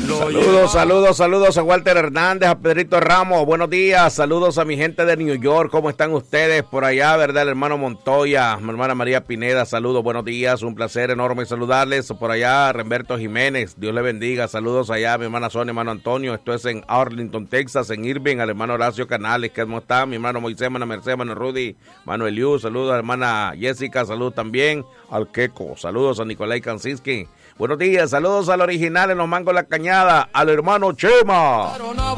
Saludos a Walter Hernández, a Pedrito Ramos, buenos días, saludos a mi gente de New York, ¿cómo están ustedes por allá, verdad? El hermano Montoya, mi hermana María Pineda, saludos, buenos días, un placer enorme saludarles, por allá Remberto Jiménez, Dios le bendiga, saludos allá a mi hermana Sonia, hermano Antonio, esto es en Arlington, Texas, en Irving, al hermano Horacio Canales, ¿cómo está? Mi hermano Moisés, hermana Mercedes, hermano Rudy, hermano Eliú, saludos a la hermana Jessica, saludos también al Queco, saludos a Nicolai Kansinski. Buenos días, saludos al original en los Mangos La Cañada, al hermano Chema.